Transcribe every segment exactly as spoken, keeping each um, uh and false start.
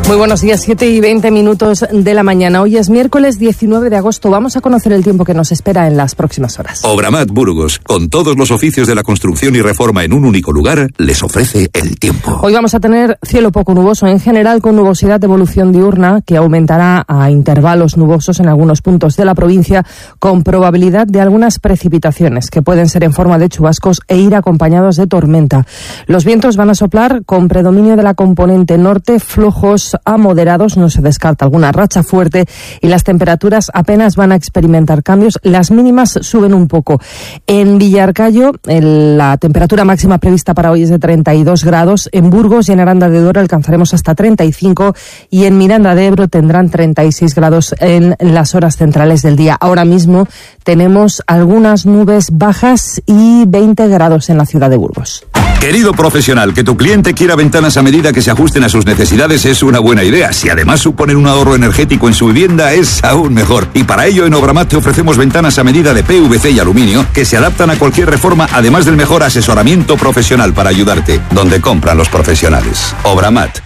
Muy buenos días, siete y veinte minutos de la mañana. Hoy es miércoles diecinueve de agosto. Vamos a conocer el tiempo que nos espera en las próximas horas. Obramat Burgos, con todos los oficios de la construcción y reforma en un único lugar, les ofrece el tiempo. Hoy vamos a tener cielo poco nuboso, en general con nubosidad de evolución diurna que aumentará a intervalos nubosos en algunos puntos de la provincia, con probabilidad de algunas precipitaciones que pueden ser en forma de chubascos e ir acompañados de tormenta. Los vientos van a soplar con predominio de la componente norte, flojos a moderados, no se descarta alguna racha fuerte, y las temperaturas apenas van a experimentar cambios. Las mínimas suben un poco. En Villarcayo, el, la temperatura máxima prevista para hoy es de treinta y dos grados. En Burgos y en Aranda de Duero alcanzaremos hasta treinta y cinco, y en Miranda de Ebro tendrán treinta y seis grados en las horas centrales del día. Ahora mismo tenemos algunas nubes bajas y veinte grados en la ciudad de Burgos. Querido profesional, que tu cliente quiera ventanas a medida que se ajusten a sus necesidades es una buena idea. Si además suponen un ahorro energético en su vivienda, es aún mejor. Y para ello en Obramat te ofrecemos ventanas a medida de P V C y aluminio que se adaptan a cualquier reforma, además del mejor asesoramiento profesional para ayudarte. Donde compran los profesionales. Obramat.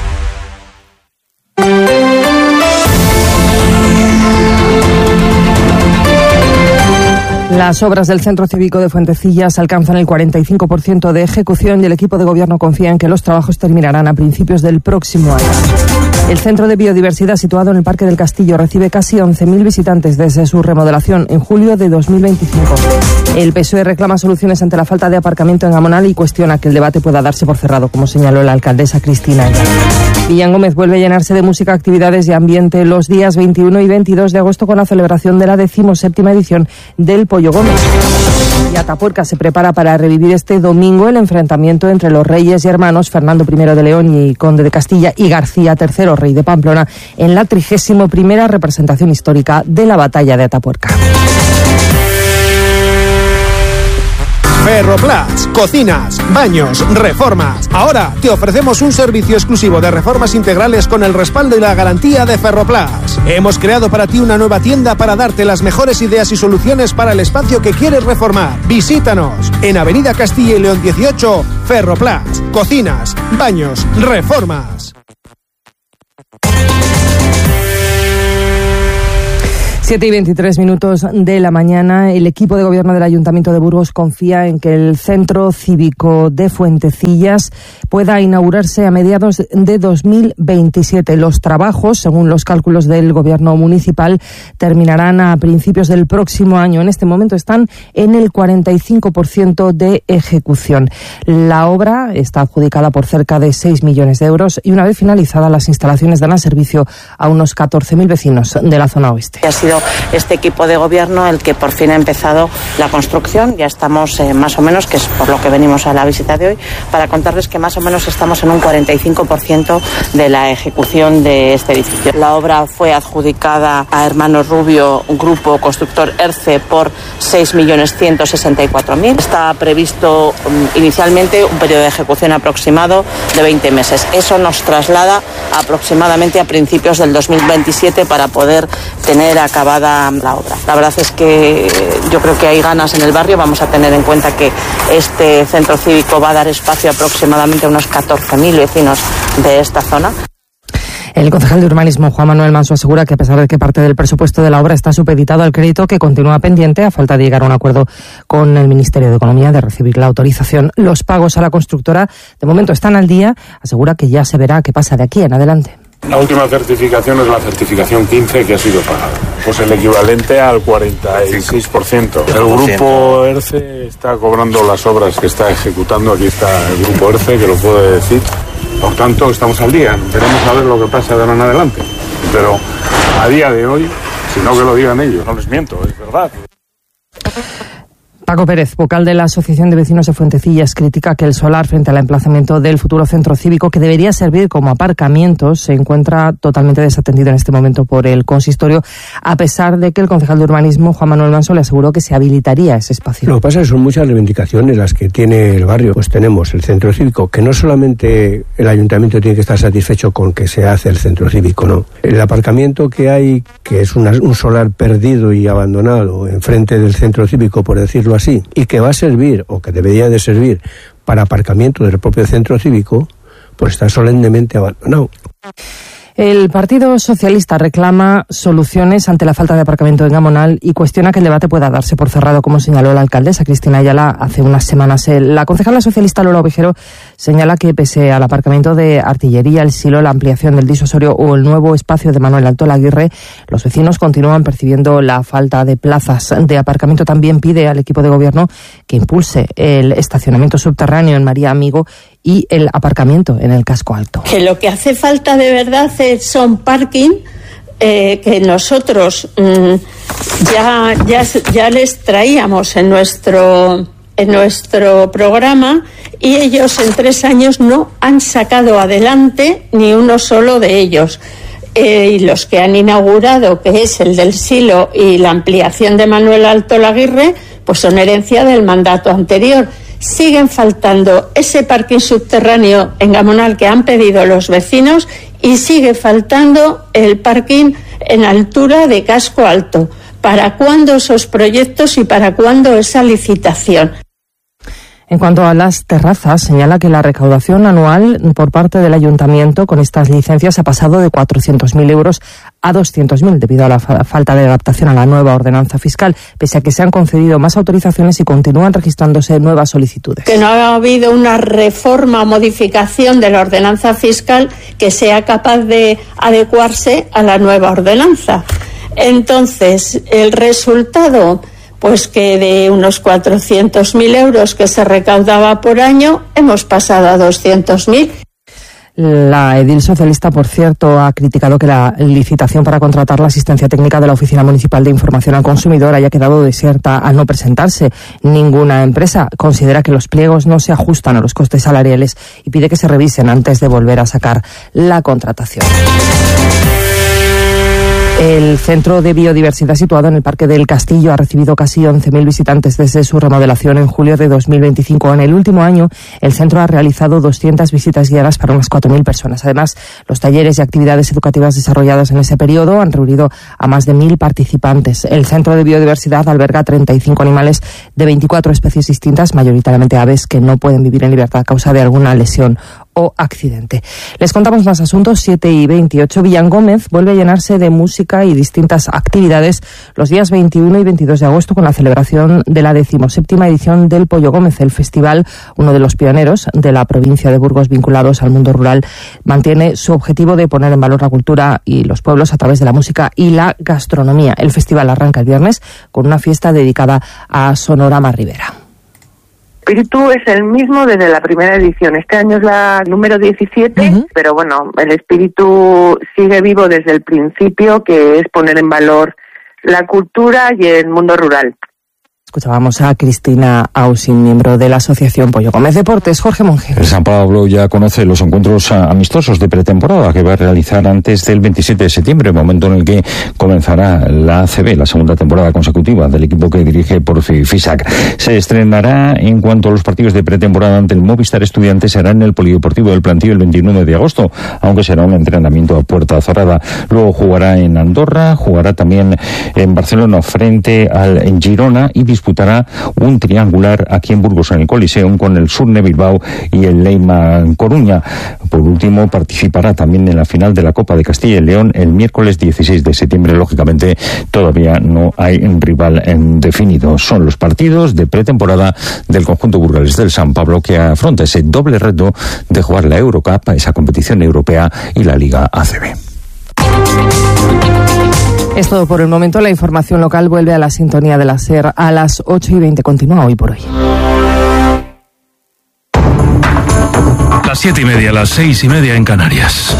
Las obras del Centro Cívico de Fuentecillas alcanzan el cuarenta y cinco por ciento de ejecución y el equipo de gobierno confía en que los trabajos terminarán a principios del próximo año. El Centro de Biodiversidad, situado en el Parque del Castillo, recibe casi once mil visitantes desde su remodelación en julio de dos mil veinticinco. El P S O E reclama soluciones ante la falta de aparcamiento en Gamonal y cuestiona que el debate pueda darse por cerrado, como señaló la alcaldesa Cristina Ayala. Villangómez vuelve a llenarse de música, actividades y ambiente los días veintiuno y veintidós de agosto con la celebración de la decimoséptima edición del Pollo Gómez. Y Atapuerca se prepara para revivir este domingo el enfrentamiento entre los reyes y hermanos Fernando primero de León y Conde de Castilla y García tercero, rey de Pamplona, en la trigésimo primera representación histórica de la batalla de Atapuerca. Ferroplas, cocinas, baños, reformas. Ahora te ofrecemos un servicio exclusivo de reformas integrales con el respaldo y la garantía de Ferroplas. Hemos creado para ti una nueva tienda para darte las mejores ideas y soluciones para el espacio que quieres reformar. Visítanos en Avenida Castilla y León dieciocho, Ferroplas, cocinas, baños, reformas. Siete y veintitrés minutos de la mañana. El equipo de gobierno del Ayuntamiento de Burgos confía en que el Centro Cívico de Fuentecillas pueda inaugurarse a mediados de dos mil veintisiete. Los trabajos, según los cálculos del gobierno municipal, terminarán a principios del próximo año. En este momento están en el cuarenta y cinco por ciento de ejecución. La obra está adjudicada por cerca de seis millones de euros y una vez finalizadas las instalaciones darán servicio a unos catorce mil vecinos de la zona oeste. Ha sido este equipo de gobierno el que por fin ha empezado la construcción. Ya estamos eh, más o menos, que es por lo que venimos a la visita de hoy, para contarles que más o menos estamos en un cuarenta y cinco por ciento de la ejecución de este edificio. La obra fue adjudicada a Hermanos Rubio, un grupo constructor ERCE, por seis millones ciento sesenta y cuatro mil. Está previsto um, inicialmente un periodo de ejecución aproximado de veinte meses. Eso nos traslada aproximadamente a principios del dos mil veintisiete para poder tener acabada la obra. La verdad es que yo creo que hay ganas en el barrio. Vamos a tener en cuenta que este centro cívico va a dar espacio aproximadamente a unos catorce mil vecinos de esta zona. El concejal de Urbanismo, Juan Manuel Manso, asegura que a pesar de que parte del presupuesto de la obra está supeditado al crédito, que continúa pendiente a falta de llegar a un acuerdo con el Ministerio de Economía de recibir la autorización. Los pagos a la constructora de momento están al día. Asegura que ya se verá qué pasa de aquí en adelante. La última certificación es la certificación quince, que ha sido pagada. Pues el equivalente al cuarenta y seis por ciento. El grupo ERCE está cobrando las obras que está ejecutando. Aquí está el grupo ERCE, que lo puede decir. Por tanto, estamos al día. Veremos a ver lo que pasa de ahora en adelante. Pero a día de hoy, si no que lo digan ellos, no les miento, es verdad. Paco Pérez, vocal de la Asociación de Vecinos de Fuentecillas, critica que el solar frente al emplazamiento del futuro centro cívico, que debería servir como aparcamiento, se encuentra totalmente desatendido en este momento por el consistorio, a pesar de que el concejal de Urbanismo, Juan Manuel Manso, le aseguró que se habilitaría ese espacio. Lo que pasa es que son muchas reivindicaciones las que tiene el barrio. Pues tenemos el centro cívico, que no solamente el ayuntamiento tiene que estar satisfecho con que se hace el centro cívico, no. El aparcamiento que hay, que es una, un solar perdido y abandonado enfrente del centro cívico, por decirlo así, y que va a servir, o que debería de servir, para aparcamiento del propio centro cívico, pues está solemnemente abandonado. El Partido Socialista reclama soluciones ante la falta de aparcamiento en Gamonal y cuestiona que el debate pueda darse por cerrado, como señaló la alcaldesa Cristina Ayala hace unas semanas. La concejala socialista Lola Ovejero señala que pese al aparcamiento de Artillería, el Silo, la ampliación del disuasorio o el nuevo espacio de Manuel Alto Laguirre, los vecinos continúan percibiendo la falta de plazas de aparcamiento. También pide al equipo de gobierno que impulse el estacionamiento subterráneo en María Amigo y el aparcamiento en el Casco Alto. Que lo que hace falta de verdad es, son parking eh, que nosotros mmm, ya, ya, ya les traíamos en nuestro, en nuestro programa y ellos en tres años no han sacado adelante ni uno solo de ellos. Eh, y los que han inaugurado, que es el del Silo y la ampliación de Manuel Alto Laguirre, pues son herencia del mandato anterior. Siguen faltando ese parking subterráneo en Gamonal que han pedido los vecinos y sigue faltando el parking en altura de Casco Alto. ¿Para cuándo esos proyectos y para cuándo esa licitación? En cuanto a las terrazas, señala que la recaudación anual por parte del ayuntamiento con estas licencias ha pasado de cuatrocientos mil euros a doscientos mil debido a la fa- falta de adaptación a la nueva ordenanza fiscal, pese a que se han concedido más autorizaciones y continúan registrándose nuevas solicitudes. Que no ha habido una reforma o modificación de la ordenanza fiscal que sea capaz de adecuarse a la nueva ordenanza. Entonces, el resultado, pues que de unos cuatrocientos mil euros que se recaudaba por año, hemos pasado a doscientos mil. La edil socialista, por cierto, ha criticado que la licitación para contratar la asistencia técnica de la Oficina Municipal de Información al Consumidor haya quedado desierta al no presentarse ninguna empresa. Considera que los pliegos no se ajustan a los costes salariales y pide que se revisen antes de volver a sacar la contratación. El Centro de Biodiversidad situado en el Parque del Castillo ha recibido casi once mil visitantes desde su remodelación en julio de dos mil veinticinco. En el último año, el centro ha realizado doscientas visitas guiadas para unas cuatro mil personas. Además, los talleres y actividades educativas desarrolladas en ese periodo han reunido a más de mil participantes. El Centro de Biodiversidad alberga treinta y cinco animales de veinticuatro especies distintas, mayoritariamente aves que no pueden vivir en libertad a causa de alguna lesión o accidente. Les contamos más asuntos. Siete y veintiocho. Villangómez vuelve a llenarse de música y distintas actividades los días veintiuno y veintidós de agosto con la celebración de la decimoséptima edición del Pollo Gómez. El festival, uno de los pioneros de la provincia de Burgos vinculados al mundo rural, mantiene su objetivo de poner en valor la cultura y los pueblos a través de la música y la gastronomía. El festival arranca el viernes con una fiesta dedicada a Sonorama Ribera. El espíritu es el mismo desde la primera edición. Este año es la número diecisiete, uh-huh. Pero bueno, el espíritu sigue vivo desde el principio, que es poner en valor la cultura y el mundo rural. Escuchábamos a Cristina Ausin, miembro de la Asociación Pollo Gómez. Deportes, Jorge Monge. El San Pablo ya conoce los encuentros amistosos de pretemporada que va a realizar antes del veintisiete de septiembre, momento en el que comenzará la A C B, la segunda temporada consecutiva del equipo que dirige Porfi Fisac. Se estrenará en cuanto a los partidos de pretemporada ante el Movistar Estudiantes, será en el Polideportivo del Plantío el veintinueve de agosto, aunque será un entrenamiento a puerta cerrada. Luego jugará en Andorra, jugará también en Barcelona frente al en Girona y disputará un triangular aquí en Burgos en el Coliseum con el Surne Bilbao y el Leima Coruña. Por último, participará también en la final de la Copa de Castilla y León el miércoles dieciséis de septiembre. Lógicamente, todavía no hay un rival en definido. Son los partidos de pretemporada del conjunto burgalés del San Pablo que afronta ese doble reto de jugar la Eurocup, esa competición europea, y la Liga A C B. Es todo por el momento. La información local vuelve a la sintonía de la SER a las ocho y veinte. Continúa Hoy por Hoy. Las siete y media, las seis y media en Canarias.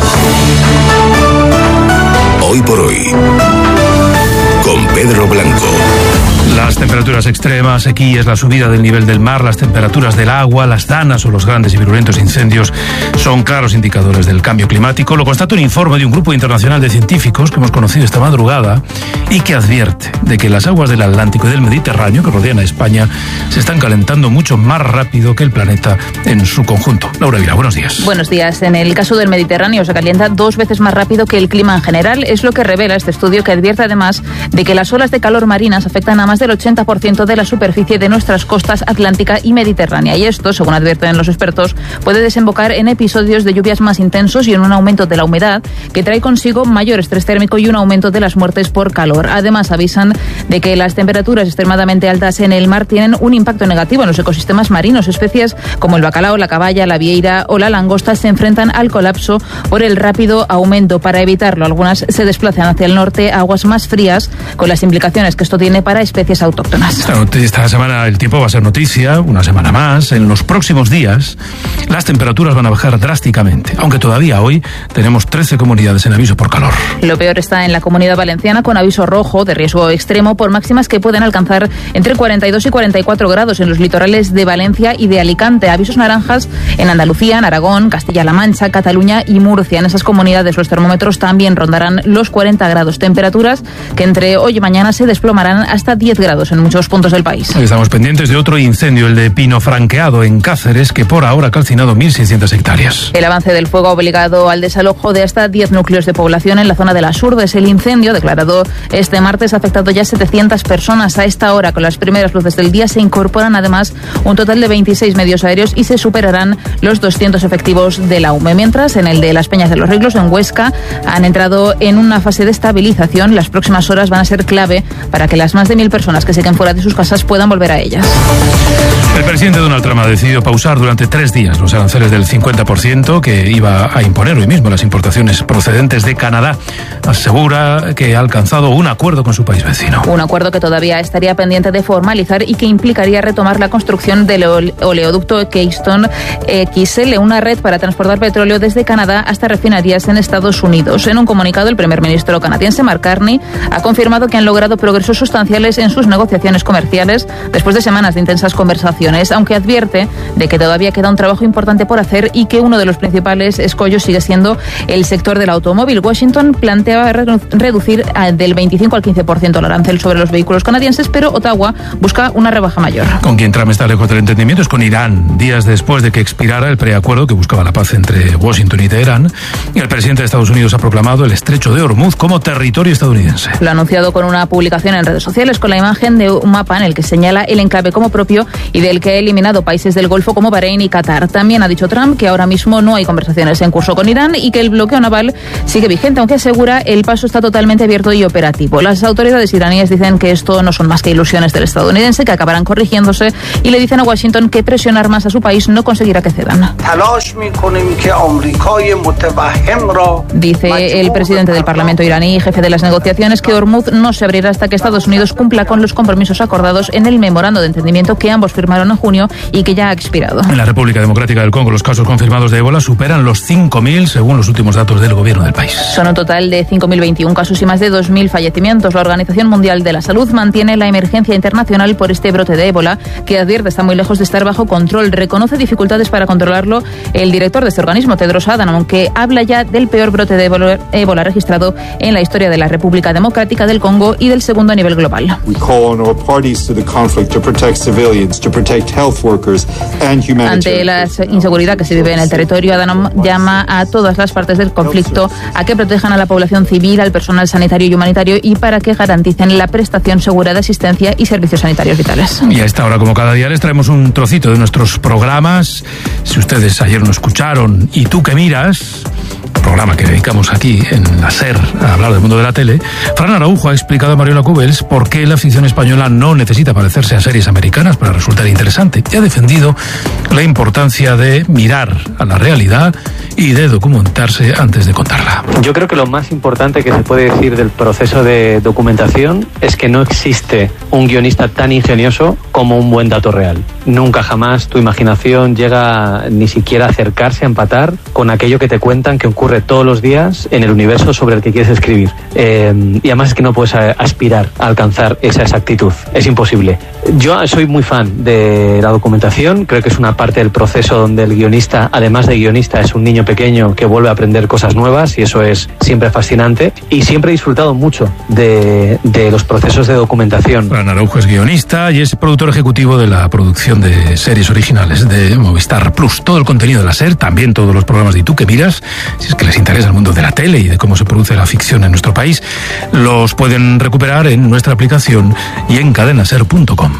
Hoy por Hoy, con Pedro Blanco. Las temperaturas extremas, sequías, la subida del nivel del mar, las temperaturas del agua, las danas o los grandes y virulentos incendios son claros indicadores del cambio climático. Lo constata un informe de un grupo internacional de científicos que hemos conocido esta madrugada y que advierte de que las aguas del Atlántico y del Mediterráneo que rodean a España se están calentando mucho más rápido que el planeta en su conjunto. Laura Vila, buenos días. Buenos días. En el caso del Mediterráneo se calienta dos veces más rápido que el clima en general. Es lo que revela este estudio, que advierte además de que las olas de calor marinas afectan a más de del ochenta por ciento de la superficie de nuestras costas atlántica y mediterránea. Y esto, según advierten los expertos, puede desembocar en episodios de lluvias más intensos y en un aumento de la humedad que trae consigo mayor estrés térmico y un aumento de las muertes por calor. Además, avisan de que las temperaturas extremadamente altas en el mar tienen un impacto negativo en los ecosistemas marinos. Especies como el bacalao, la caballa, la vieira o la langosta se enfrentan al colapso por el rápido aumento. Para evitarlo, algunas se desplazan hacia el norte a aguas más frías, con las implicaciones que esto tiene para especies autóctonas. Esta, esta semana el tiempo va a ser noticia, una semana más. En los próximos días las temperaturas van a bajar drásticamente, aunque todavía hoy tenemos trece comunidades en aviso por calor. Lo peor está en la Comunidad Valenciana, con aviso rojo de riesgo extremo por máximas que pueden alcanzar entre cuarenta y dos y cuarenta y cuatro grados en los litorales de Valencia y de Alicante. Avisos naranjas en Andalucía, en Aragón, Castilla-La Mancha, Cataluña y Murcia. En esas comunidades los termómetros también rondarán los cuarenta grados. Temperaturas que entre hoy y mañana se desplomarán hasta diez grados en muchos puntos del país. Estamos pendientes de otro incendio, el de Pino Franqueado en Cáceres, que por ahora ha calcinado mil seiscientas hectáreas. El avance del fuego ha obligado al desalojo de hasta diez núcleos de población en la zona de las Urdes. El incendio, declarado este martes, ha afectado ya setecientas personas. A esta hora, con las primeras luces del día, se incorporan además un total de veintiséis medios aéreos y se superarán los doscientos efectivos de la U M E. Mientras, en el de Las Peñas de los Riglos, en Huesca, han entrado en una fase de estabilización. Las próximas horas van a ser clave para que las más de mil personas que se queden fuera de sus casas puedan volver a ellas. El presidente Donald Trump ha decidido pausar durante tres días los aranceles del cincuenta por ciento que iba a imponer hoy mismo las importaciones procedentes de Canadá. Asegura que ha alcanzado un acuerdo con su país vecino. Un acuerdo que todavía estaría pendiente de formalizar y que implicaría retomar la construcción del oleoducto Keystone X L, una red para transportar petróleo desde Canadá hasta refinerías en Estados Unidos. En un comunicado, el primer ministro canadiense Mark Carney ha confirmado que han logrado progresos sustanciales en sus negociaciones comerciales después de semanas de intensas conversaciones, aunque advierte de que todavía queda un trabajo importante por hacer y que uno de los principales escollos sigue siendo el sector del automóvil. Washington planteaba reducir del veinticinco al quince por ciento el arancel sobre los vehículos canadienses, pero Ottawa busca una rebaja mayor. Con quien Trump está lejos del entendimiento es con Irán, días después de que expirara el preacuerdo que buscaba la paz entre Washington y Teherán. Y el presidente de Estados Unidos ha proclamado el estrecho de Hormuz como territorio estadounidense. Lo ha anunciado con una publicación en redes sociales con la imagen de un mapa en el que señala el enclave como propio y del que ha eliminado países del Golfo como Bahrein y Qatar. También ha dicho Trump que ahora mismo no hay conversaciones en curso con Irán y que el bloqueo naval sigue vigente, aunque asegura el paso está totalmente abierto y operativo. Las autoridades iraníes dicen que esto no son más que ilusiones del estadounidense, que acabarán corrigiéndose, y le dicen a Washington que presionar más a su país no conseguirá que cedan. Dice el presidente del Parlamento iraní y jefe de las negociaciones que Hormuz no se abrirá hasta que Estados Unidos cumpla con los compromisos acordados en el memorando de entendimiento que ambos firmaron en junio y que ya ha expirado. En la República Democrática del Congo, los casos confirmados de ébola superan los cinco mil según los últimos datos del gobierno del país. Son un total de cinco mil veintiún casos y más de dos mil fallecimientos. La Organización Mundial de la Salud mantiene la emergencia internacional por este brote de ébola, que advierte está muy lejos de estar bajo control. Reconoce dificultades para controlarlo el director de este organismo, Tedros Adhanom, que habla ya del peor brote de ébola, ébola registrado en la historia de la República Democrática del Congo y del segundo a nivel global. Ante la inseguridad que se vive en el territorio, Adhanom llama a todas las partes del conflicto a que protejan a la población civil, al personal sanitario y humanitario y para que garanticen la prestación segura de asistencia y servicios sanitarios vitales. Y a esta hora, como cada día, les traemos un trocito de nuestros programas. Si ustedes ayer no escucharon Y tú que miras, programa que dedicamos aquí en la SER a hablar del mundo de la tele, Fran Araujo ha explicado a Mariola Cubels por qué la ficción española no necesita parecerse a series americanas para resultar interesante, y ha defendido la importancia de mirar a la realidad y de documentarse antes de contarla. Yo creo que lo más importante que se puede decir del proceso de documentación es que no existe un guionista tan ingenioso como un buen dato real. Nunca jamás tu imaginación llega ni siquiera a acercarse, a empatar con aquello que te cuentan que ocurre todos los días en el universo sobre el que quieres escribir. Eh, y además es que no puedes aspirar a alcanzar esa exactitud. Es imposible. Yo soy muy fan de la documentación. Creo que es una parte del proceso donde el guionista, además de guionista, es un niño pequeño que vuelve a aprender cosas nuevas, y eso es siempre fascinante. Y siempre he disfrutado mucho de, de los procesos de documentación. Fran Araujo es guionista y es productor ejecutivo de la producción de series originales de Movistar Plus. Todo el contenido de la SER, también todos los programas de Y tú que miras, si es que les interesa el mundo de la tele y de cómo se produce la ficción en nuestro país, los pueden recuperar en nuestra aplicación y en cadenaser punto com.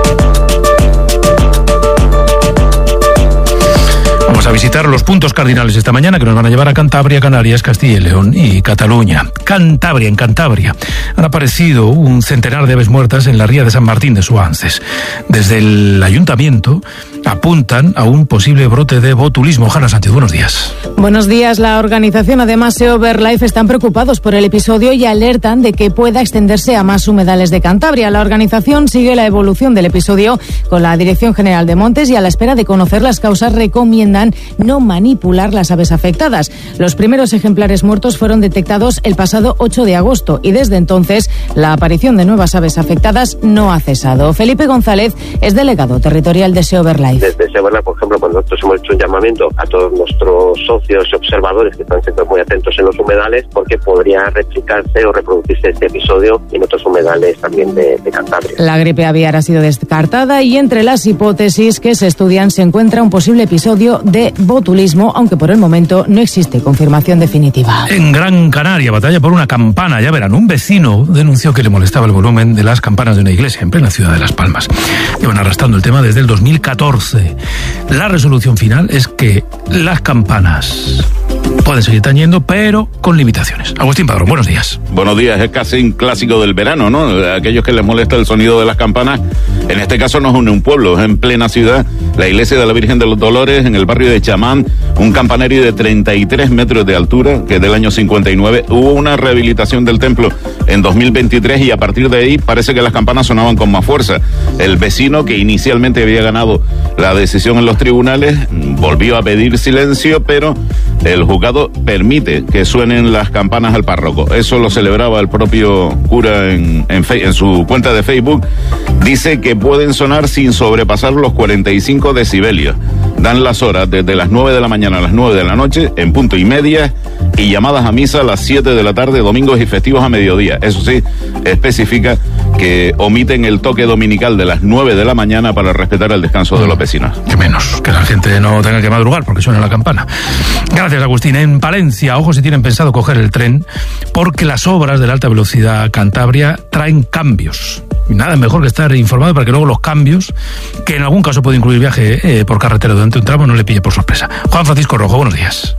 Vamos a visitar los puntos cardinales esta mañana que nos van a llevar a Cantabria, Canarias, Castilla y León y Cataluña. Cantabria, en Cantabria, han aparecido un centenar de aves muertas en la ría de San Martín de Suances. Desde el ayuntamiento apuntan a un posible brote de botulismo. Jana Sánchez, buenos días. Buenos días. La organización, además Sea BirdLife, están preocupados por el episodio y alertan de que pueda extenderse a más humedales de Cantabria. La organización sigue la evolución del episodio con la Dirección General de Montes y a la espera de conocer las causas recomiendan no manipular las aves afectadas. Los primeros ejemplares muertos fueron detectados el pasado ocho de agosto y desde entonces la aparición de nuevas aves afectadas no ha cesado. Felipe González es delegado territorial de Sea BirdLife. Desde Sea BirdLife, por ejemplo, pues nosotros hemos hecho un llamamiento a todos nuestros socios y observadores que están siempre muy atentos en los humedales porque podría replicarse o reproducirse este episodio en otros humedales también de, de Cantabria. La gripe aviar ha sido descartada y entre las hipótesis que se estudian se encuentra un posible episodio de botulismo, aunque por el momento no existe confirmación definitiva. En Gran Canaria, batalla por una campana. Ya verán, un vecino denunció que le molestaba el volumen de las campanas de una iglesia en plena ciudad de Las Palmas. Llevan arrastrando el tema desde el dos mil catorce. La resolución final es que las campanas pueden seguir tañendo, pero con limitaciones. Agustín Padrón, buenos días. Buenos días, es casi un clásico del verano, ¿no? A aquellos que les molesta el sonido de las campanas, en este caso no es un pueblo, es en plena ciudad, la iglesia de la Virgen de los Dolores, en el barrio de Chamán, un campanario de treinta y tres metros de altura, que es del año cincuenta y nueve, hubo una rehabilitación del templo en dos mil veintitrés y a partir de ahí parece que las campanas sonaban con más fuerza. El vecino, que inicialmente había ganado la decisión en los tribunales, volvió a pedir silencio, pero el juzgado permite que suenen las campanas al párroco. Eso lo celebraba el propio cura en, en, fe, en su cuenta de Facebook. Dice que pueden sonar sin sobrepasar los cuarenta y cinco decibelios. Dan las horas desde las nueve de la mañana a las nueve de la noche, en punto y media, y llamadas a misa a las siete de la tarde, domingos y festivos a mediodía. Eso sí, especifica que omiten el toque dominical de las nueve de la mañana para respetar el descanso de los vecinos. Que menos, que la gente no tenga que madrugar porque suena la campana. Gracias, Agustín. En Palencia, ojo si tienen pensado coger el tren, porque las obras de la alta velocidad Cantabria traen cambios. Y nada mejor que estar informado para que luego los cambios, que en algún caso puede incluir viaje eh, por carretera durante un tramo, no le pille por sorpresa. Juan Francisco Rojo, buenos días.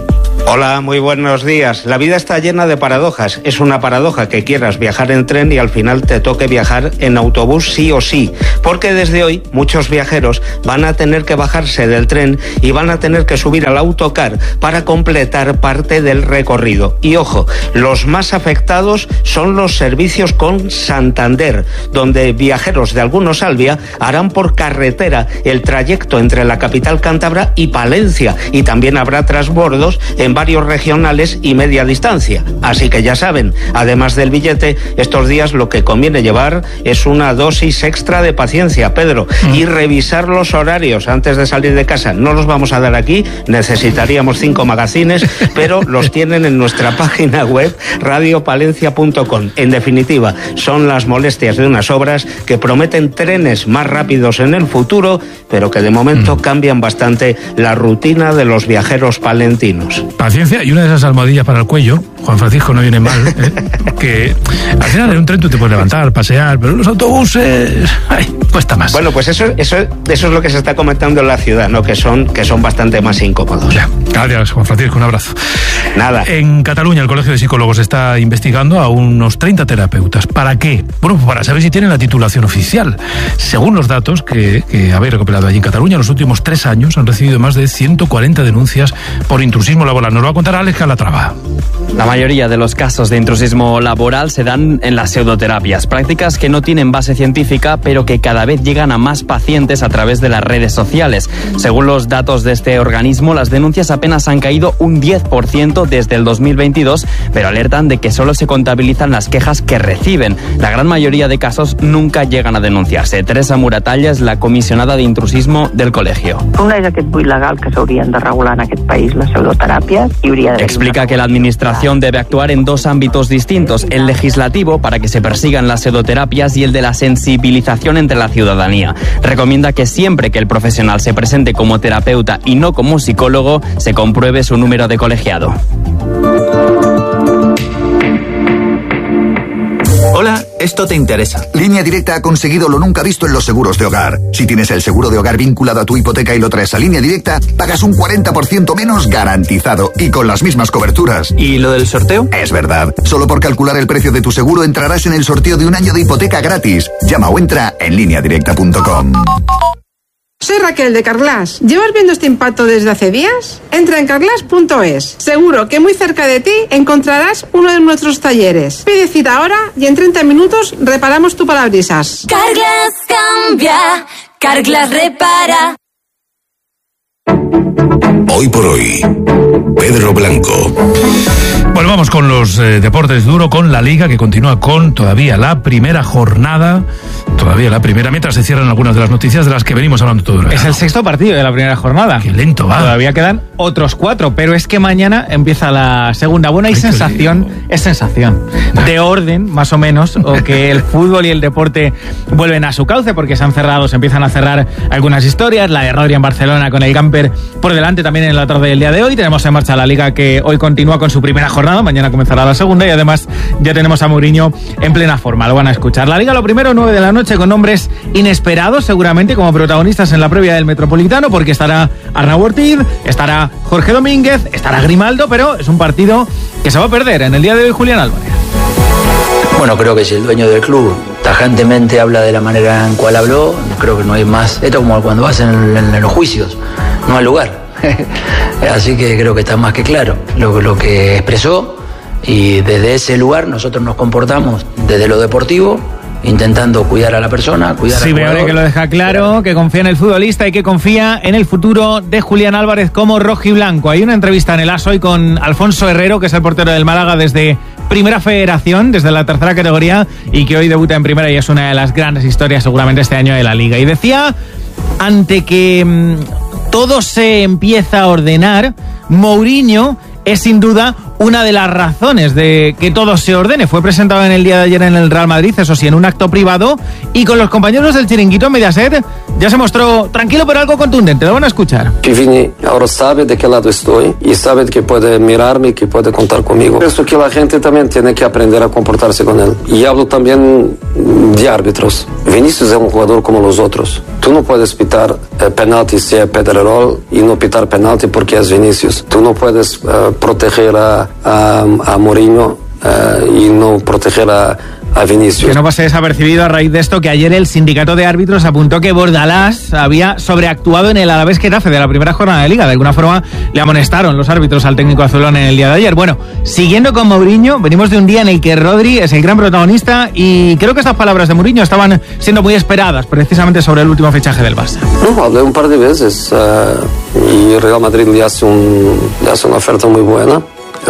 Hola, muy buenos días. La vida está llena de paradojas. Es una paradoja que quieras viajar en tren y al final te toque viajar en autobús sí o sí. Porque desde hoy muchos viajeros van a tener que bajarse del tren y van a tener que subir al autocar para completar parte del recorrido. Y ojo, los más afectados son los servicios con Santander, donde viajeros de algunos Albia harán por carretera el trayecto entre la capital cántabra y Palencia. Y también habrá transbordos en varios regionales y media distancia. Así que ya saben, además del billete, estos días lo que conviene llevar es una dosis extra de paciencia, Pedro, mm. y revisar los horarios antes de salir de casa. No los vamos a dar aquí, necesitaríamos cinco magazines, pero los tienen en nuestra página web radio palencia punto com. En definitiva, son las molestias de unas obras que prometen trenes más rápidos en el futuro, pero que de momento mm. cambian bastante la rutina de los viajeros palentinos. Paciencia y una de esas almohadillas para el cuello, Juan Francisco, no viene mal, ¿eh? Que al final en un tren tú te puedes levantar, pasear, pero en los autobuses, ay, cuesta más. Bueno, pues eso, eso, eso es lo que se está comentando en la ciudad, ¿no? Que son, que son bastante más incómodos. Ya. Gracias, Juan Francisco, un abrazo. Nada. En Cataluña, el Colegio de Psicólogos está investigando a unos treinta terapeutas. ¿Para qué? Bueno, para saber si tienen la titulación oficial. Según los datos que, que habéis recopilado allí en Cataluña, en los últimos tres años han recibido más de ciento cuarenta denuncias por intrusismo laboral. Nos lo va a contar Alex Calatrava. La mayoría de los casos de intrusismo laboral se dan en las pseudoterapias, prácticas que no tienen base científica, pero que cada vez llegan a más pacientes a través de las redes sociales. Según los datos de este organismo, las denuncias apenas han caído un diez por ciento desde el dos mil veintidós, pero alertan de que solo se contabilizan las quejas que reciben. La gran mayoría de casos nunca llegan a denunciarse. Teresa Muratalla es la comisionada de intrusismo del colegio. Una és aquest buit legal que s'haurien de regular en aquest país, les pseudoteràpies. Explica que la administración debe actuar en dos ámbitos distintos, el legislativo para que se persigan las pseudoterapias y el de la sensibilización entre la la ciudadanía. Recomienda que siempre que el profesional se presente como terapeuta y no como psicólogo, se compruebe su número de colegiado. Hola, esto te interesa. Línea Directa ha conseguido lo nunca visto en los seguros de hogar. Si tienes el seguro de hogar vinculado a tu hipoteca y lo traes a Línea Directa, pagas un cuarenta por ciento menos garantizado y con las mismas coberturas. ¿Y lo del sorteo? Es verdad. Solo por calcular el precio de tu seguro entrarás en el sorteo de un año de hipoteca gratis. Llama o entra en línea directa punto com. Soy Raquel de Carglass. ¿Llevas viendo este impacto desde hace días? Entra en carglass punto es. Seguro que muy cerca de ti encontrarás uno de nuestros talleres. Pide cita ahora y en treinta minutos reparamos tu parabrisas. Carglass cambia, Carglass repara. Hoy por hoy, Pedro Blanco. Bueno, vamos con los eh, deportes duro, con la Liga, que continúa con todavía la primera jornada, todavía la primera, mientras se cierran algunas de las noticias de las que venimos hablando todo el verano. Es el sexto partido de la primera jornada. Qué lento va. Todavía quedan otros cuatro, pero es que mañana empieza la segunda. Bueno, hay Ay, sensación, es sensación de orden, más o menos, o que el fútbol y el deporte vuelven a su cauce, porque se han cerrado, se empiezan a cerrar algunas historias, la de Rodri en Barcelona con el Gamper por delante también en la tarde del día de hoy. Tenemos en marcha la Liga, que hoy continúa con su primera jornada, mañana comenzará la segunda, y además ya tenemos a Mourinho en plena forma, lo van a escuchar. La Liga, lo primero, nueve de la noche, con nombres inesperados seguramente como protagonistas en la previa del Metropolitano, porque estará Arnau Ortiz, estará Jorge Domínguez, estará Grimaldo, pero es un partido que se va a perder en el día de hoy Julián Álvarez. Bueno, creo que si el dueño del club tajantemente habla de la manera en cual habló, creo que no hay más. Esto es como cuando vas en, en, en los juicios, no hay lugar. Así que creo que está más que claro lo, lo que expresó, y desde ese lugar nosotros nos comportamos desde lo deportivo, intentando cuidar a la persona, cuidar sí, al jugador. Sí, que lo deja claro, que confía en el futbolista y que confía en el futuro de Julián Álvarez como rojiblanco. Hay una entrevista en el AS hoy con Alfonso Herrero, que es el portero del Málaga desde Primera Federación, desde la tercera categoría, y que hoy debuta en Primera, y es una de las grandes historias seguramente este año de la Liga. Y decía, ante que mmm, todo se empieza a ordenar, Mourinho es sin duda una de las razones de que todo se ordene. Fue presentado en el día de ayer en el Real Madrid, eso sí, en un acto privado, y con los compañeros del Chiringuito en Mediaset ya se mostró tranquilo pero algo contundente. Lo van a escuchar. Que Vini ahora sabe de qué lado estoy y sabe que puede mirarme y que puede contar conmigo. Pienso que la gente también tiene que aprender a comportarse con él. Y hablo también de árbitros. Vinicius es un jugador como los otros. Tú no puedes pitar eh, penalti si es Pedrerol y no pitar penalti porque es Vinicius. Tú no puedes eh, proteger a, a, a Mourinho eh, y no proteger a a Vinicius. Que no pase desapercibido a raíz de esto que ayer el sindicato de árbitros apuntó que Bordalás había sobreactuado en el Alavés Getafe de la primera jornada de Liga. De alguna forma le amonestaron los árbitros al técnico azulón en el día de ayer. Bueno, siguiendo con Mourinho, venimos de un día en el que Rodri es el gran protagonista, y creo que estas palabras de Mourinho estaban siendo muy esperadas precisamente sobre el último fichaje del Barça. No, hablé un par de veces uh, y Real Madrid le hace, un, le hace una oferta muy buena.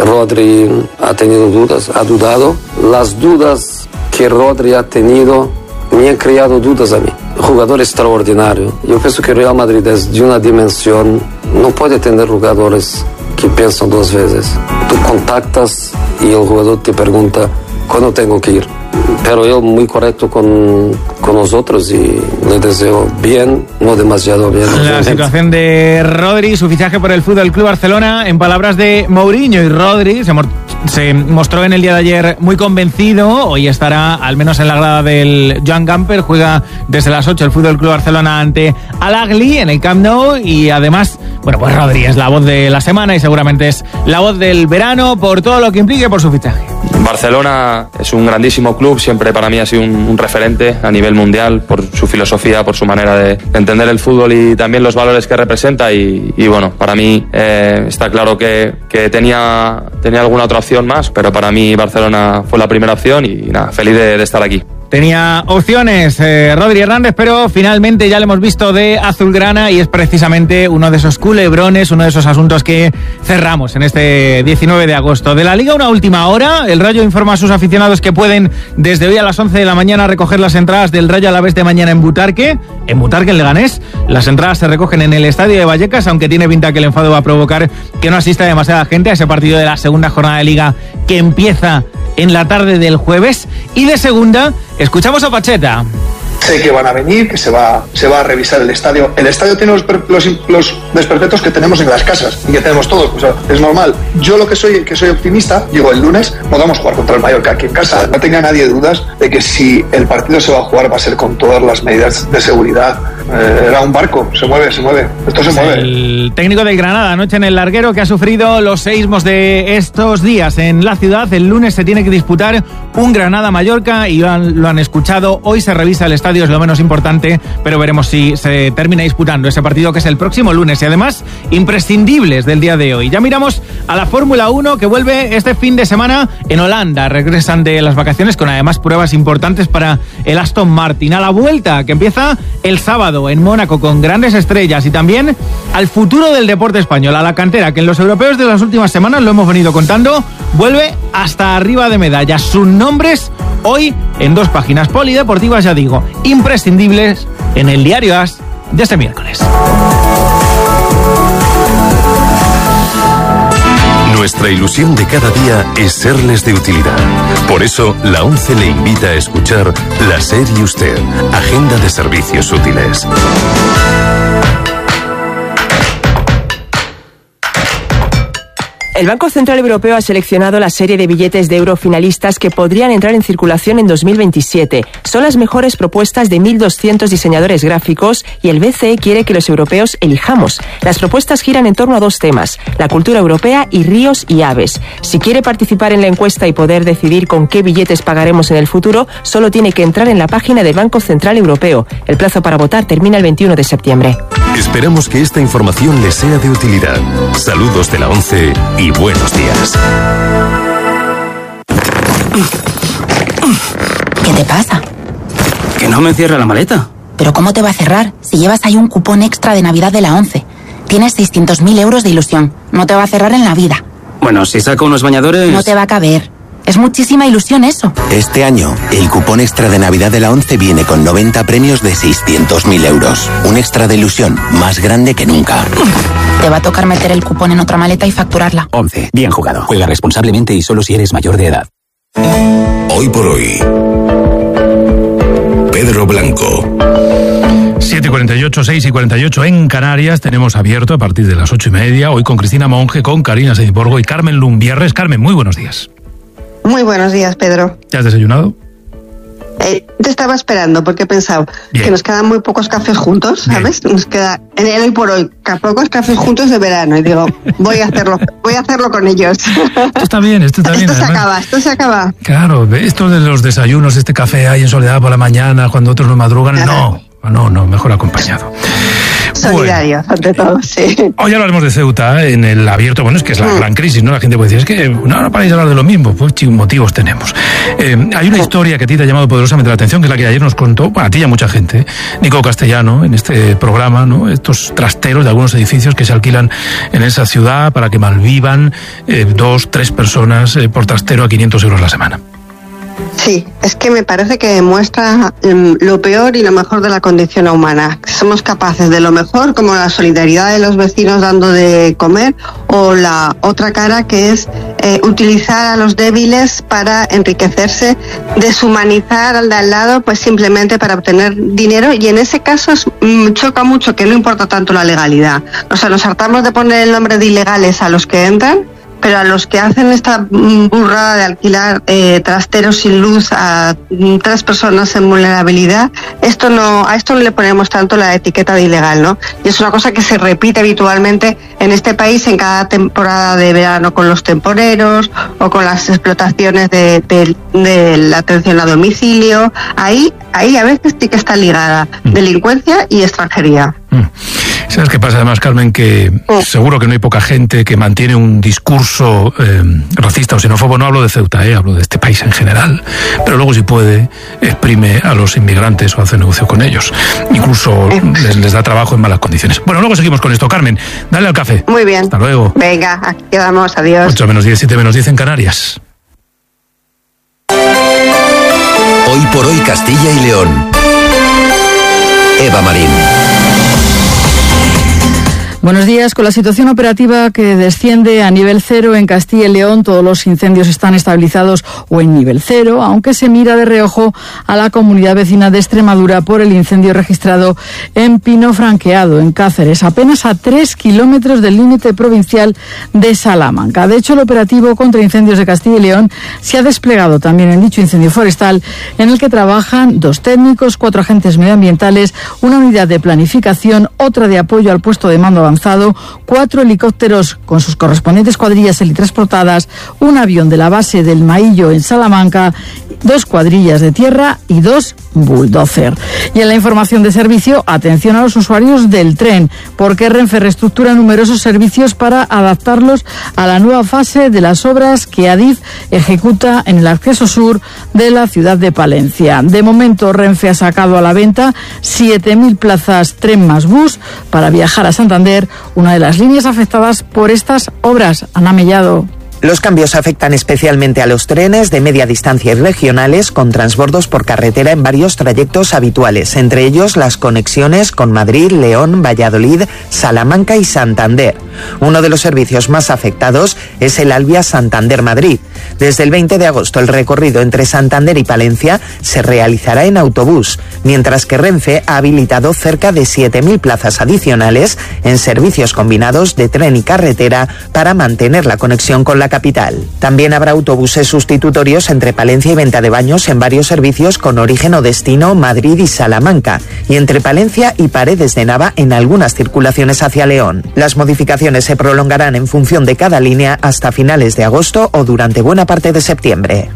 Rodri ha tenido dudas, ha dudado. Las dudas que Rodri ha tenido me han creado dudas a mí. Jugador extraordinario. Yo pienso que Real Madrid es de una dimensión, no puede tener jugadores que piensan dos veces. Tú contactas y el jugador te pregunta cuándo tengo que ir. Pero él muy correcto con, con nosotros y le deseo bien, no demasiado bien. La situación de Rodri, su fichaje por el Fútbol Club Barcelona, en palabras de Mourinho, y Rodri se, se mostró en el día de ayer muy convencido. Hoy estará al menos en la grada del Joan Gamper, juega desde las ocho el Fútbol Club Barcelona ante Al-Ahly en el Camp Nou, y además, bueno, pues Rodri es la voz de la semana y seguramente es la voz del verano por todo lo que implique por su fichaje. Barcelona es un grandísimo club, siempre para mí ha sido un, un referente a nivel mundial por su filosofía, por su manera de, de entender el fútbol y también los valores que representa, y, y bueno, para mí eh, está claro que, que tenía, tenía alguna otra opción más, pero para mí Barcelona fue la primera opción y nada, feliz de, de estar aquí. Tenía opciones eh, Rodri Hernández, pero finalmente ya lo hemos visto de azulgrana, y es precisamente uno de esos culebrones, uno de esos asuntos que cerramos en este diecinueve de agosto. De la Liga, una última hora. El Rayo informa a sus aficionados que pueden desde hoy a las once de la mañana recoger las entradas del Rayo Alavés de mañana en Butarque, en Butarque, en Leganés. Las entradas se recogen en el estadio de Vallecas, aunque tiene pinta que el enfado va a provocar que no asista demasiada gente a ese partido de la segunda jornada de Liga que empieza en la tarde del jueves. Y de segunda, escuchamos a Pacheta. sé que van a venir, que se va, se va a revisar el estadio. El estadio tiene los, los, los desperfectos que tenemos en las casas y que tenemos todos, pues es normal. Yo lo que soy, que soy optimista, digo, el lunes podamos jugar contra el Mallorca aquí en casa. No tenga nadie dudas de que si el partido se va a jugar va a ser con todas las medidas de seguridad. Eh, era un barco, se mueve, se mueve. Esto se mueve. El técnico del Granada anoche en el larguero, que ha sufrido los seísmos de estos días en la ciudad. El lunes se tiene que disputar un Granada-Mallorca y lo han, lo han escuchado. Hoy se revisa el estadio, es lo menos importante, pero veremos si se termina disputando ese partido, que es el próximo lunes. Y además, imprescindibles del día de hoy. Ya miramos a la Fórmula uno, que vuelve este fin de semana en Holanda. Regresan de las vacaciones con además pruebas importantes para el Aston Martin. A la vuelta, que empieza el sábado en Mónaco con grandes estrellas, y también al futuro del deporte español, a la cantera, que en los europeos de las últimas semanas lo hemos venido contando, vuelve hasta arriba de medallas. Sus nombres hoy en dos páginas polideportivas, ya digo, imprescindibles en el diario AS de este miércoles. Nuestra ilusión de cada día es serles de utilidad. Por eso, la ONCE le invita a escuchar La SER y Usted, Agenda de Servicios Útiles. El Banco Central Europeo ha seleccionado la serie de billetes de euro finalistas que podrían entrar en circulación en dos mil veintisiete. Son las mejores propuestas de mil doscientos diseñadores gráficos y el B C E quiere que los europeos elijamos. Las propuestas giran en torno a dos temas: la cultura europea y ríos y aves. Si quiere participar en la encuesta y poder decidir con qué billetes pagaremos en el futuro, solo tiene que entrar en la página del Banco Central Europeo. El plazo para votar termina el veintiuno de septiembre. Esperamos que esta información les sea de utilidad. Saludos de la ONCE y buenos días. ¿Qué te pasa? Que no me cierra la maleta. ¿Pero cómo te va a cerrar si llevas ahí un cupón extra de Navidad de la ONCE? Tienes seiscientos mil euros de ilusión. No te va a cerrar en la vida. Bueno, si saco unos bañadores... No te va a caber. Es muchísima ilusión eso. Este año, el cupón extra de Navidad de la ONCE viene con noventa premios de seiscientos mil euros. Un extra de ilusión más grande que nunca. Te va a tocar meter el cupón en otra maleta y facturarla. ONCE. Bien jugado. Juega responsablemente y solo si eres mayor de edad. Hoy por hoy, Pedro Blanco. siete y cuarenta y ocho, seis y cuarenta y ocho en Canarias. Tenemos abierto a partir de las ocho y media. Hoy con Cristina Monge, con Karina Sediborgo y Carmen Lumbierres. Carmen, muy buenos días. Muy buenos días, Pedro. ¿Ya has desayunado? Eh, te estaba esperando porque he pensado Bien. que nos quedan muy pocos cafés juntos, ¿sabes? Bien. Nos queda en el hoy por hoy pocos cafés juntos de verano y digo, voy a hacerlo, voy a hacerlo con ellos. Esto está bien, esto está bien. Esto se además. acaba, esto se acaba. Claro, esto de los desayunos, este café ahí en soledad por la mañana, cuando otros no madrugan, no. No, no, mejor acompañado. Solidario, bueno, ante todo, sí. Hoy hablaremos de Ceuta en el abierto. Bueno, es que es la mm. gran crisis, ¿no? La gente puede decir, es que no, no paráis de hablar de lo mismo. Pues sí, motivos tenemos. Eh, hay una historia que a ti te ha llamado poderosamente la atención, que es la que ayer nos contó, bueno, a ti y a mucha gente, Nico Castellano, en este programa, ¿no? Estos trasteros de algunos edificios que se alquilan en esa ciudad para que malvivan eh, dos, tres personas eh, por trastero a quinientos euros la semana. Sí, es que me parece que demuestra um, lo peor y lo mejor de la condición humana. Somos capaces de lo mejor, como la solidaridad de los vecinos dando de comer, o la otra cara, que es eh, utilizar a los débiles para enriquecerse, deshumanizar al de al lado, pues simplemente para obtener dinero. Y en ese caso es, mm, choca mucho que no importa tanto la legalidad. O sea, nos hartamos de poner el nombre de ilegales a los que entran, pero a los que hacen esta burrada de alquilar eh, trasteros sin luz a mm, tres personas en vulnerabilidad, esto no, a esto no le ponemos tanto la etiqueta de ilegal, ¿no? Y es una cosa que se repite habitualmente en este país en cada temporada de verano, con los temporeros o con las explotaciones de, de, de la atención a domicilio. Ahí, ahí a veces sí que está ligada mm. delincuencia y extranjería. Mm. ¿Sabes qué pasa además, Carmen? Que oh. seguro que no hay poca gente que mantiene un discurso eh, racista o xenófobo. No hablo de Ceuta, eh, hablo de este país en general. Pero luego, si puede, exprime a los inmigrantes o hace negocio con ellos. Incluso les, les da trabajo en malas condiciones. Bueno, luego seguimos con esto. Carmen, dale al café. Muy bien. Hasta luego. Venga, aquí quedamos. Adiós. ocho menos diez, siete menos diez en Canarias. Hoy por hoy Castilla y León. Eva Marín. Buenos días. Con la situación operativa que desciende a nivel cero en Castilla y León, todos los incendios están estabilizados o en nivel cero, aunque se mira de reojo a la comunidad vecina de Extremadura por el incendio registrado en Pino Franqueado, en Cáceres, apenas a tres kilómetros del límite provincial de Salamanca. De hecho, el operativo contra incendios de Castilla y León se ha desplegado también en dicho incendio forestal, en el que trabajan dos técnicos, cuatro agentes medioambientales, una unidad de planificación, otra de apoyo al puesto de mando avanzado, cuatro helicópteros con sus correspondientes cuadrillas helitransportadas, un avión de la base del Maillo en Salamanca, dos cuadrillas de tierra y dos bulldozer. Y en la información de servicio, atención a los usuarios del tren, porque Renfe reestructura numerosos servicios para adaptarlos a la nueva fase de las obras que Adif ejecuta en el acceso sur de la ciudad de Palencia. De momento, Renfe ha sacado a la venta siete mil plazas tren más bus para viajar a Santander, una de las líneas afectadas por estas obras. Ana Mellado. Los cambios afectan especialmente a los trenes de media distancia y regionales con transbordos por carretera en varios trayectos habituales, entre ellos las conexiones con Madrid, León, Valladolid, Salamanca y Santander. Uno de los servicios más afectados es el Alvia Santander-Madrid. Desde el veinte de agosto el recorrido entre Santander y Palencia se realizará en autobús, mientras que Renfe ha habilitado cerca de siete mil plazas adicionales en servicios combinados de tren y carretera para mantener la conexión con la capital. También habrá autobuses sustitutorios entre Palencia y Venta de Baños en varios servicios con origen o destino Madrid y Salamanca, y entre Palencia y Paredes de Nava en algunas circulaciones hacia León. Las modificaciones se prolongarán en función de cada línea hasta finales de agosto o durante buena parte de septiembre.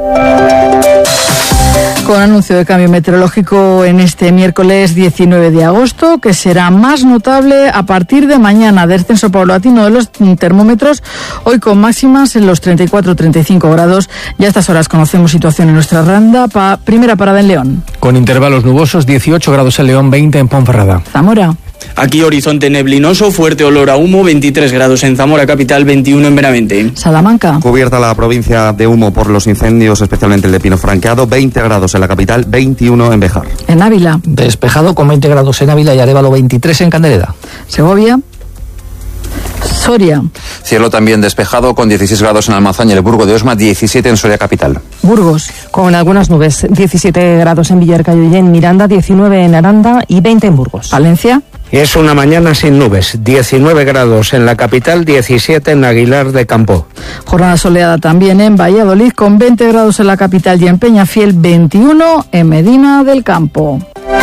Con anuncio de cambio meteorológico en este miércoles diecinueve de agosto, que será más notable a partir de mañana, descenso paulatino de los termómetros, hoy con máximas en los treinta y cuatro a treinta y cinco grados. Ya a estas horas conocemos situación en nuestra randa. Pa- primera parada en León. Con intervalos nubosos, dieciocho grados en León, veinte en Ponferrada. Zamora. Aquí horizonte neblinoso, fuerte olor a humo, veintitrés grados en Zamora capital, veintiuno en Benavente. Salamanca. Cubierta la provincia de humo por los incendios, especialmente el de Pino Franqueado, veinte grados en la capital, veintiuno en Béjar. En Ávila. Despejado con veinte grados en Ávila y Arévalo, veintitrés en Candeleda. Segovia. Soria. Cielo también despejado con dieciséis grados en Almazaña y el Burgo de Osma, diecisiete en Soria capital. Burgos. Con algunas nubes, diecisiete grados en Villarcayo y en Miranda, diecinueve en Aranda y veinte en Burgos. Valencia. Es una mañana sin nubes, diecinueve grados en la capital, diecisiete en Aguilar de Campo. Jornada soleada también en Valladolid, con veinte grados en la capital y en Peñafiel, veintiuno en Medina del Campo.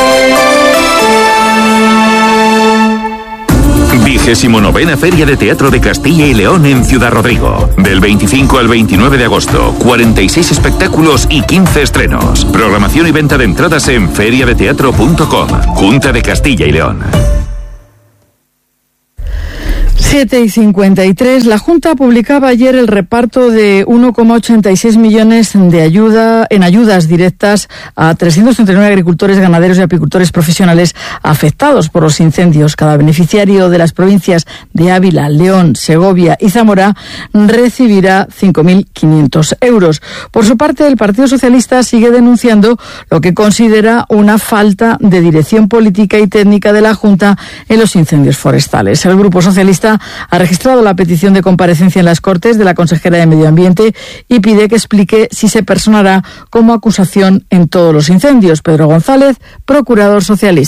Vigésimo novena Feria de Teatro de Castilla y León en Ciudad Rodrigo. Del veinticinco al veintinueve de agosto, cuarenta y seis espectáculos y quince estrenos. Programación y venta de entradas en feria de teatro punto com. Junta de Castilla y León. siete y cincuenta y tres. La Junta publicaba ayer el reparto de uno coma ochenta y seis millones de ayuda en ayudas directas a trescientos treinta y nueve agricultores, ganaderos y apicultores profesionales afectados por los incendios. Cada beneficiario de las provincias de Ávila, León, Segovia y Zamora recibirá cinco mil quinientos euros. Por su parte, el Partido Socialista sigue denunciando lo que considera una falta de dirección política y técnica de la Junta en los incendios forestales. El Grupo Socialista ha registrado la petición de comparecencia en las Cortes de la consejera de Medio Ambiente y pide que explique si se personará como acusación en todos los incendios. Pedro González, procurador socialista.